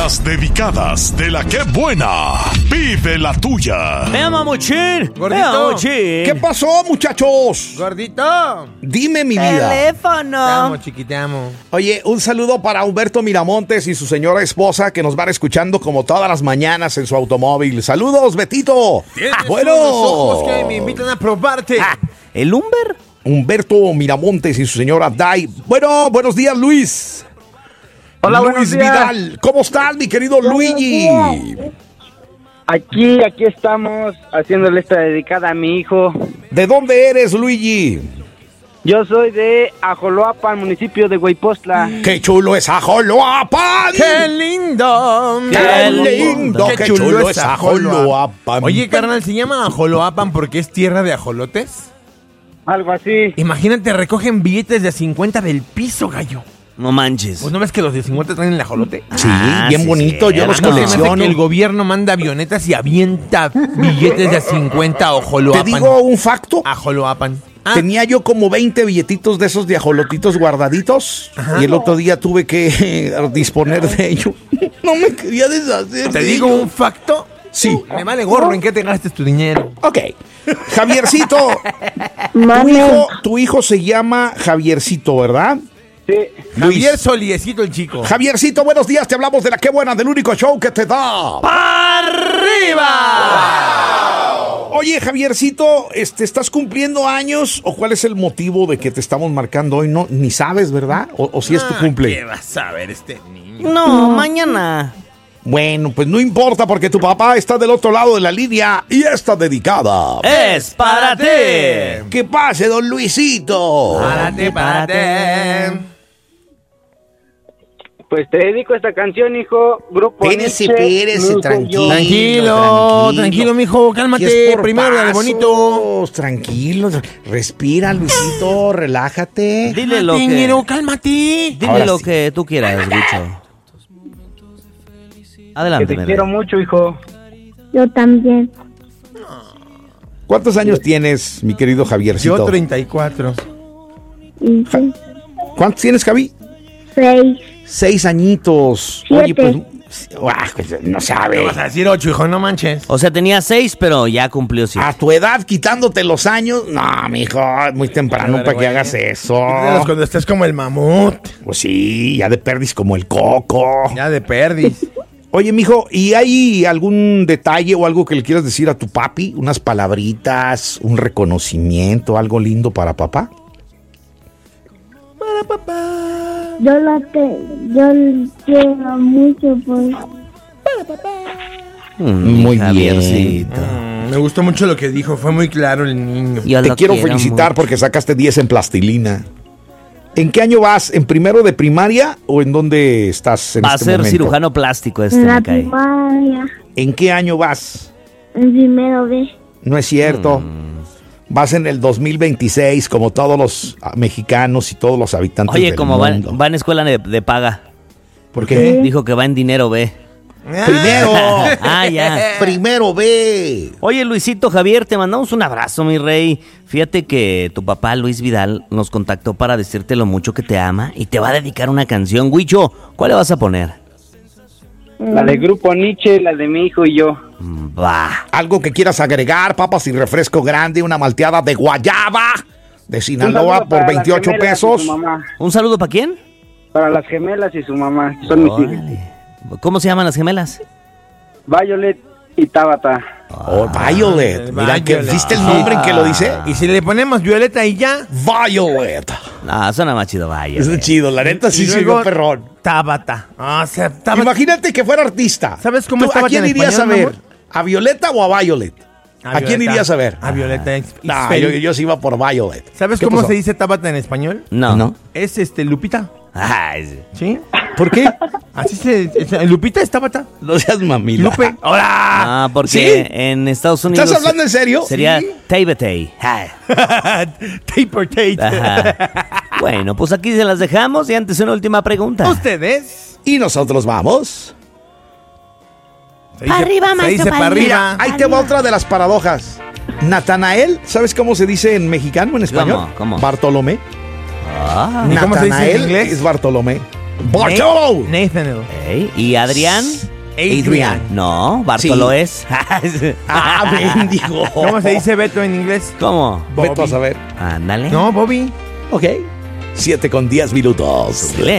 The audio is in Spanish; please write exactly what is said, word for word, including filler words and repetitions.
Las dedicadas de la que buena. Vive la tuya. ¡Vea, mamuchín! Gordito. ¡Vea, mamuchín! ¿Qué pasó, muchachos? Gordito. Dime, mi vida. Te ¡Teléfono! amo, chiqui, te amo. Oye, un saludo para Humberto Miramontes y su señora esposa que nos van escuchando como todas las mañanas en su automóvil. ¡Saludos, Betito! Tienes Bueno. unos ojos que me invitan a probarte. Ah, ¿el Humber? Humberto Miramontes y su señora Dai. Bueno, buenos días, Luis. Hola, Luis buenos días. Vidal. ¿Cómo estás, mi querido Luigi? Aquí, aquí estamos haciéndole esta dedicada a mi hijo. ¿De dónde eres, Luigi? Yo soy de Ajoloapan, municipio de Huaypostla. ¡Qué chulo es Ajoloapan! ¡Qué lindo! ¡Qué lindo! ¡Qué chulo es Ajoloapan! Oye, carnal, ¿se llama Ajoloapan porque es tierra de ajolotes? Algo así. Imagínate, recogen billetes de cincuenta del piso, gallo. No manches. ¿Pues no ves que los de cincuenta traen el ajolote? Sí, Ah, bien sí, bonito, sí, yo los cierto. Se me hace colecciono. que el gobierno manda avionetas y avienta billetes de cincuenta a Te Ajoloapan. digo un facto. Ajoloapan. Ah, Tenía yo como veinte billetitos de esos de ajolotitos guardaditos y el otro día tuve que disponer de ellos. No me quería deshacer. ¿te de digo ellos. un facto? Sí. Me vale gorro en qué te gastes tu dinero. Ok. Javiercito, tu Mami, hijo, tu hijo se llama Javiercito, ¿verdad? Sí. Luis. Javier Soliecito el chico. Javiercito, buenos días, te hablamos de la Qué Buena, del único show que te da. ¡Arriba! Oye, Javiercito, este, ¿estás cumpliendo años o cuál es el motivo de que te estamos marcando hoy? No, ni sabes, ¿verdad? O, o si es tu Ah, cumple. ¿Qué vas a ver este niño? No, mañana. Bueno, pues no importa porque tu papá está del otro lado de la línea y está dedicada. ¡Es para ti! ¡Que pase, don Luisito! Párate, párate. Pues te dedico esta canción, hijo. Grupo Espérese, Nietzsche, espérese, mi hijo y tranquilo. yo. Tranquilo, tranquilo, mijo, cálmate. Que es por Primero dale pasos, bonito. Tranquilo, respira, Luisito, relájate. Dile lo Dinero, que... cálmate. Dile Ahora lo sí. que tú quieras, Gucho. Que Adelante, te mi quiero rey. mucho, hijo. yo también. ¿Cuántos años tienes, mi querido Javiercito? Yo treinta y cuatro. Y sí, ¿Cuántos tienes, Javi? seis. Seis añitos. Siete. Oye, pues, ah, pues, no sabe. Me vas a decir ocho, hijo, no manches. O sea, tenía seis, pero ya cumplió siete. A tu edad, quitándote los años, no, mijo, es muy temprano para que hagas eso. Quítalos cuando estés como el mamut. Pues sí, ya de perdis como el coco. Ya de perdis. Oye, mijo, ¿y hay algún detalle o algo que le quieras decir a tu papi? ¿Unas palabritas, un reconocimiento, algo lindo para papá? Para papá. Yo lo te, yo lo quiero mucho pues. Mm, Muy Javiercito. Mm, me gustó mucho lo que dijo, fue muy claro el niño. Yo Te lo quiero felicitar mucho. porque sacaste diez en plastilina. ¿En qué año vas? ¿En primero de primaria o en dónde estás en Va a este ser momento? cirujano plástico este, En la me cae. primaria, ¿En qué año vas? en primero B. No es cierto. Mm. Vas en el dos mil veintiséis como todos los ah, mexicanos y todos los habitantes Oye, del como va, mundo. va en escuela de, de paga. ¿Por qué? Dijo que va en dinero B. Primero. Ah, ya. Primero ve. Oye, Luisito Javier, te mandamos un abrazo, mi rey. Fíjate que tu papá, Luis Vidal, nos contactó para decirte lo mucho que te ama y te va a dedicar una canción. Huicho, ¿cuál le vas a poner? La de Grupo Nietzsche, la de mi hijo y yo. Mm, Va. Algo que quieras agregar, papas y refresco grande, una malteada de guayaba de Un Sinaloa saludo por para las veintiocho gemelas y pesos. su mamá. ¿Un saludo para quién? Para las gemelas y su mamá, que son mis hijas. Órale. ¿Cómo se llaman las gemelas? Violet y Tabata. Oh, Violet. Mira, que Violet. ¿viste el nombre en que lo dice? Y si le ponemos Violeta y ya. Violet. Ah, suena más chido, vaya. Es chido, la neta sí Y se luego, vio perrón. Tabata. O sea, Tabata. Imagínate que fuera artista. ¿Sabes cómo ¿Tú es Tabata ¿A quién en irías español, a ver? mi amor? ¿A Violeta o a Violet? ¿A, quién Violeta. irías a ver? A Violeta. It's- it's No, fake. yo, yo sí iba por Violet. ¿Sabes ¿Qué cómo pasó? se dice Tabata en español? No. ¿No? Es este Lupita. Ay, sí. ¿Sí? ¿Por qué? Así se. es- Lupita es Tabata. No seas mamila. Lupe. ¡Hola! Ah, porque ¿Sí? en Estados Unidos... ¿Estás hablando en serio? Sería Sí. Tabate. Ay. Taper Tate. Ajá. Bueno, pues aquí se las dejamos y antes una última pregunta. ¿Ustedes? Y nosotros vamos. Se dice- Arriba, se maestro dice para Padilla. arriba. Ahí te va otra de las paradojas. Natanael, ¿sabes cómo se dice en mexicano, en español? ¿Cómo? ¿Cómo? Bartolomé. Ah, ¿Y cómo se dice en Natanael inglés? es Bartolomé. Bartolo. Nathaniel. Ey, ¿y Adrián? Adrian. No, Bartolo Sí. es. Ah, bendigo. ¿Cómo se dice Beto en inglés? ¿Cómo? Vete a saber. Ándale. No, Bobby. Ok. Siete con diez minutos. Dile.